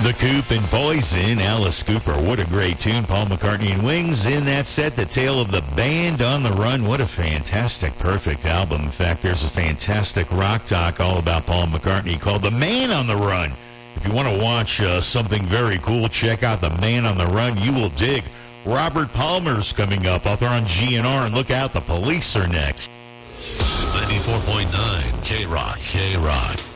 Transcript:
The Coop and Poison, Alice Cooper. What a great tune. Paul McCartney and Wings in that set. The Tale of the Band on the Run. What a fantastic, perfect album. In fact, there's a fantastic rock doc all about Paul McCartney called The Man on the Run. If you want to watch something very cool, check out The Man on the Run. You will dig. Robert Palmer's coming up, author on GNR, and look out, the Police are next. 94.9 K-Rock, K-Rock.